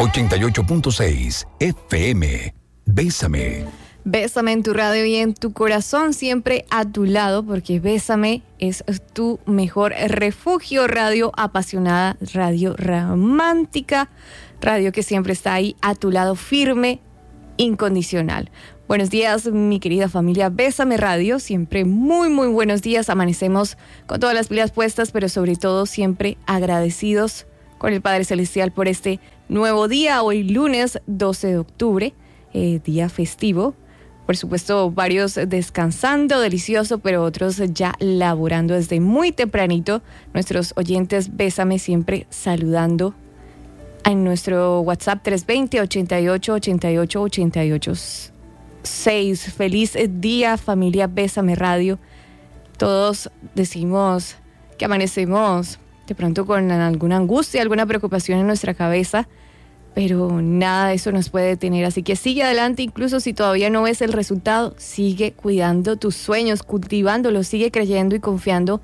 88.6 FM. Bésame. Bésame en tu radio y en tu corazón, siempre a tu lado, porque Bésame es tu mejor refugio. Radio apasionada, radio romántica, radio que siempre está ahí a tu lado, firme, incondicional. Buenos días, mi querida familia Bésame Radio, siempre muy buenos días. Amanecemos con todas las pilas puestas, pero sobre todo siempre agradecidos con el Padre Celestial por este nuevo día. Hoy lunes 12 de octubre, día festivo. Por supuesto, varios descansando, delicioso, pero otros ya laborando desde muy tempranito. Nuestros oyentes Bésame siempre saludando en nuestro WhatsApp 320-88-88-88-6. Feliz día, familia Bésame Radio. Todos decimos que amanecemos de pronto con alguna angustia, alguna preocupación en nuestra cabeza, pero nada de eso nos puede detener, así que sigue adelante. Incluso si todavía no ves el resultado, sigue cuidando tus sueños, cultivándolos, sigue creyendo y confiando